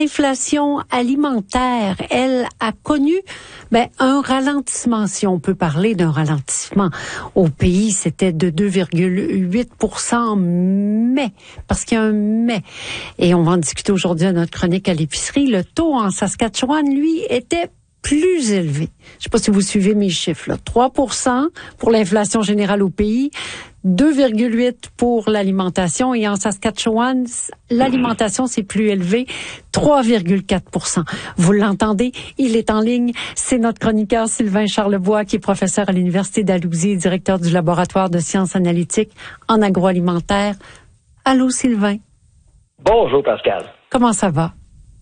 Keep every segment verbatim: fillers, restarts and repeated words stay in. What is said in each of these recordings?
L'inflation alimentaire, elle a connu ben, un ralentissement, si on peut parler d'un ralentissement. Au pays, c'était de deux virgule huit pour cent en mai, parce qu'il y a un mai. Et on va en discuter aujourd'hui à notre chronique à l'épicerie. Le taux en Saskatchewan, lui, était plus élevé. Je ne sais pas si vous suivez mes chiffres, là. trois pour cent pour l'inflation générale au pays, deux virgule huit pour l'alimentation, et en Saskatchewan, l'alimentation c'est plus élevé, trois virgule quatre pour cent. Vous l'entendez, il est en ligne, c'est notre chroniqueur Sylvain Charlebois, qui est professeur à l'Université d'Alousie et directeur du laboratoire de sciences analytiques en agroalimentaire. Allô Sylvain. Bonjour Pascal. Comment ça va?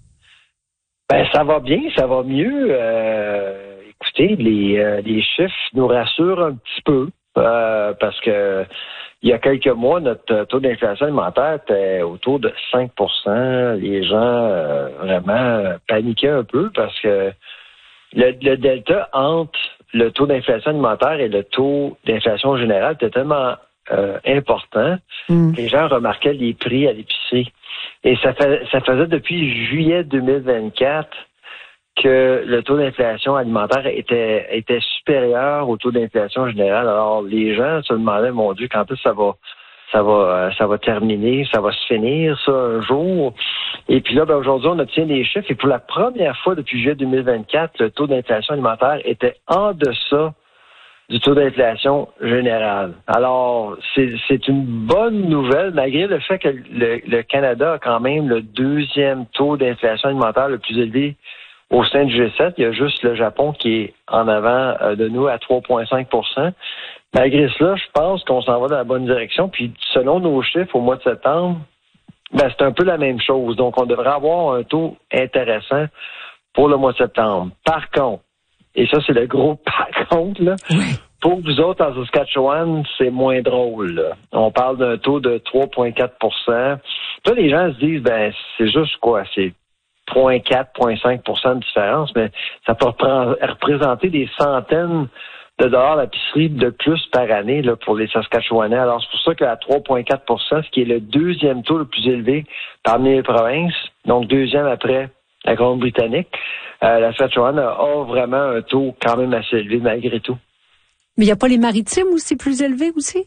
Ben ça va bien, ça va mieux. Euh, écoutez, les, euh, les chiffres nous rassurent un petit peu euh, parce que il y a quelques mois, notre taux d'inflation alimentaire était autour de cinq pour cent. Les gens euh, vraiment paniquaient un peu parce que le, le delta entre le taux d'inflation alimentaire et le taux d'inflation générale était tellement euh, important mm. que les gens remarquaient les prix à l'épicerie. Et ça, fait, ça faisait depuis juillet deux mille vingt-quatre que le taux d'inflation alimentaire était, était supérieur au taux d'inflation générale. Alors, les gens se demandaient, mon Dieu, quand est-ce que ça va, ça va, ça va terminer, ça va se finir, ça, un jour. Et puis là, ben, aujourd'hui, on obtient des chiffres. Et pour la première fois depuis juillet deux mille vingt-quatre, le taux d'inflation alimentaire était en deçà du taux d'inflation générale. Alors, c'est, c'est une bonne nouvelle, malgré le fait que le, le Canada a quand même le deuxième taux d'inflation alimentaire le plus élevé au sein du G sept. Il y a juste le Japon qui est en avant de nous à trois virgule cinq pour cent. Malgré cela, je pense qu'on s'en va dans la bonne direction. Puis, selon nos chiffres, au mois de septembre, ben, c'est un peu la même chose. Donc, on devrait avoir un taux intéressant pour le mois de septembre. Par contre, et ça, c'est le gros par contre, là. Oui. Pour vous autres, en Saskatchewan, c'est moins drôle, là. On parle d'un taux de trois virgule quatre pour cent. Là, les gens se disent, ben, c'est juste quoi? C'est zéro virgule quatre, zéro virgule cinq pour cent de différence, mais ça peut représenter des centaines de dollars d'épicerie de plus par année, là, pour les Saskatchewanais. Alors, c'est pour ça qu'à trois virgule quatre pour cent, ce qui est le deuxième taux le plus élevé parmi les provinces, donc deuxième après la Grande-Britannique, euh, la Saskatchewan a, a vraiment un taux quand même assez élevé malgré tout. Mais il n'y a pas les maritimes aussi plus élevés aussi?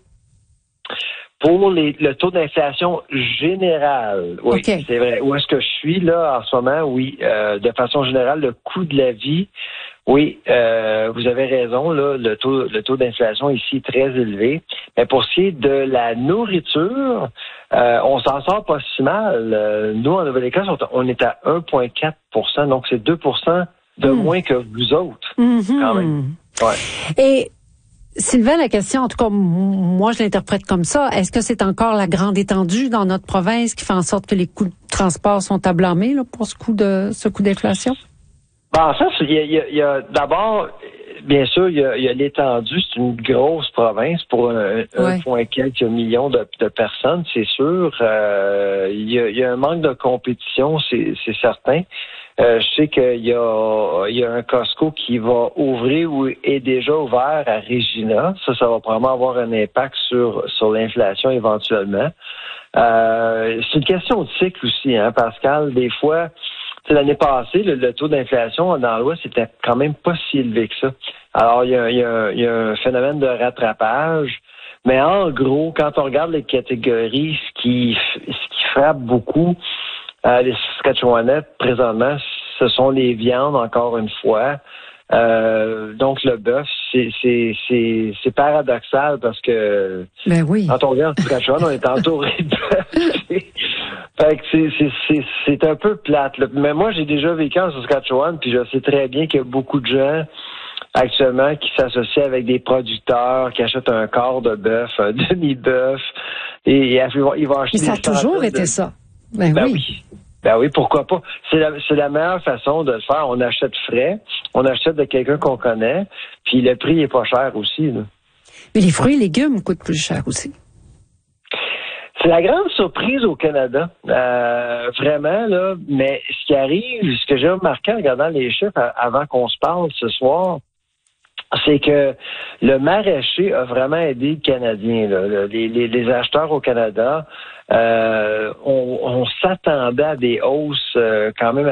Pour les, le taux d'inflation général, oui, okay. C'est vrai. Où est-ce que je suis là en ce moment? Oui, euh, de façon générale, le coût de la vie, oui, euh, vous avez raison, là, le taux, le taux d'inflation ici est très élevé. Mais pour ce qui est de la nourriture, euh, on s'en sort pas si mal. Euh, nous, en Nouvelle-Écosse, on, on est à un virgule quatre pour cent, donc c'est deux pour cent de mmh. moins que vous autres, mmh. quand même. Ouais. Et Sylvain, la question, en tout cas, moi, je l'interprète comme ça. Est-ce que c'est encore la grande étendue dans notre province qui fait en sorte que les coûts de transport sont à blâmer là, pour ce coût de ce coût d'inflation? Bon, ça, il y a, il y a, il y a d'abord, bien sûr, il y a, il y a l'étendue. C'est une grosse province pour un, ouais. un point quelques millions de, de personnes, c'est sûr. Euh, il y a, il y a un manque de compétition, c'est, c'est certain. Euh, je sais qu'il y a, il y a un Costco qui va ouvrir ou est déjà ouvert à Regina. Ça, ça va probablement avoir un impact sur, sur l'inflation éventuellement. Euh, c'est une question de cycle aussi, hein, Pascal. Des fois, l'année passée, le, le taux d'inflation dans l'Ouest était quand même pas si élevé que ça. Alors, il y a, il y a, il y a un phénomène de rattrapage. Mais en gros, quand on regarde les catégories, ce qui, ce qui frappe beaucoup Euh, les Saskatchewanais, présentement, ce sont les viandes, encore une fois. Euh, donc, le bœuf, c'est, c'est, c'est, c'est paradoxal parce que ben oui. quand on regarde Saskatchewan, on est entouré de bœuf. Fait que c'est, c'est, c'est, c'est un peu plate, là. Mais moi, j'ai déjà vécu en Saskatchewan, puis je sais très bien qu'il y a beaucoup de gens actuellement qui s'associent avec des producteurs, qui achètent un quart de bœuf, un demi-bœuf, et, et ils vont acheter. Mais ça a toujours été de... ça. Ben, ben oui. oui. Ben oui, pourquoi pas. C'est la, c'est la meilleure façon de le faire. On achète frais, on achète de quelqu'un qu'on connaît, puis le prix est pas cher aussi, là. Mais les fruits et légumes coûtent plus cher aussi. C'est la grande surprise au Canada, euh, vraiment, là. Mais ce qui arrive, ce que j'ai remarqué en regardant les chiffres avant qu'on se parle ce soir, c'est que le maraîcher a vraiment aidé le Canadien. Là. Les, les, les acheteurs au Canada, euh, on, on s'attendait à des hausses euh, quand même